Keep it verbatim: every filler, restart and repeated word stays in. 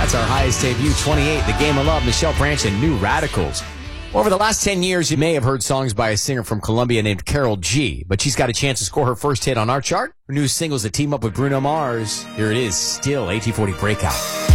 That's our highest debut, twenty-eight, The Game of Love, Michelle Branch and New Radicals. Over the last ten years, you may have heard songs by a singer from Colombia named Karol G, but she's got a chance to score her first hit on our chart. Her new singles that team up with Bruno Mars. Here it is, Still, A T forty Breakout.